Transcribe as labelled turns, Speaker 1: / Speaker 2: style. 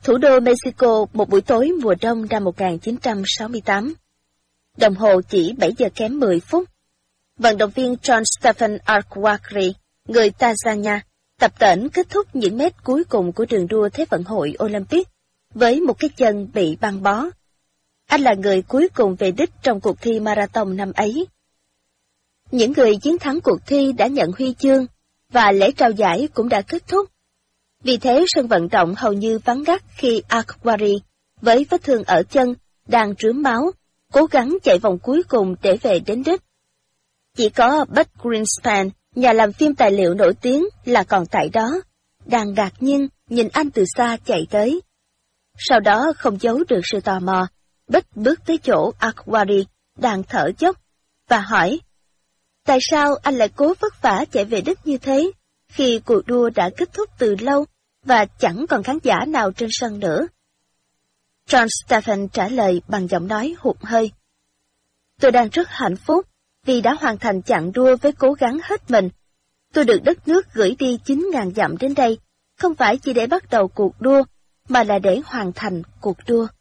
Speaker 1: Thủ đô Mexico một buổi tối mùa đông năm 1968. Đồng hồ chỉ 7 giờ kém 10 phút. Vận động viên John Stephen Arkwari, người Tanzania, tập tễnh kết thúc những mét cuối cùng của đường đua Thế vận hội Olympic với một cái chân bị băng bó. Anh là người cuối cùng về đích trong cuộc thi marathon năm ấy. Những người chiến thắng cuộc thi đã nhận huy chương và lễ trao giải cũng đã kết thúc. Vì thế sân vận động hầu như vắng ngắt khi Arkwari, với vết thương ở chân, đang rướm máu, cố gắng chạy vòng cuối cùng để về đến đích. Chỉ có Bud Greenspan, nhà làm phim tài liệu nổi tiếng là còn tại đó, đang ngạc nhiên nhìn anh từ xa chạy tới. Sau đó không giấu được sự tò mò, Bud bước tới chỗ Arkwari đang thở dốc và hỏi: tại sao anh lại cố vất vả chạy về đích như thế, khi cuộc đua đã kết thúc từ lâu và chẳng còn khán giả nào trên sân nữa? John Stephen trả lời bằng giọng nói hụt hơi: tôi đang rất hạnh phúc vì đã hoàn thành chặng đua với cố gắng hết mình. Tôi được đất nước gửi đi 9.000 dặm đến đây, không phải chỉ để bắt đầu cuộc đua, mà là để hoàn thành cuộc đua.